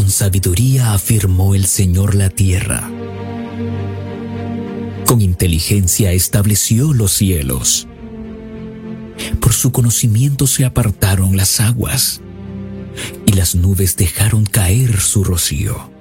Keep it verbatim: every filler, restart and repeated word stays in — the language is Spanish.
Con sabiduría afirmó el Señor la tierra. Con inteligencia estableció los cielos. Por su conocimiento se apartaron las aguas, y las nubes dejaron caer su rocío.